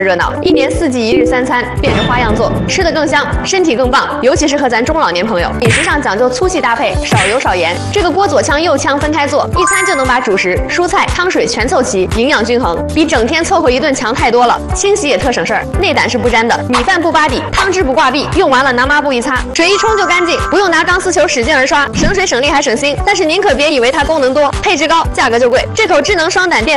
热闹，一年四季一日三餐，变着花样做，吃得更香，身体更棒，尤其适合咱中老年朋友。饮食上讲究粗细搭配，少油少盐。这个锅左腔右腔分开做，一餐就能把主食、蔬菜、汤水全凑齐，营养均衡，比整天凑合一顿强太多了。清洗也特省事儿，内胆是不沾的，米饭不扒底，汤汁不挂壁，用完了拿抹布一擦，水一冲就干净，不用拿钢丝球使劲儿刷，省水省力还省心。但是您可别以为它功能多，配置高，价格就贵。这口智能双胆电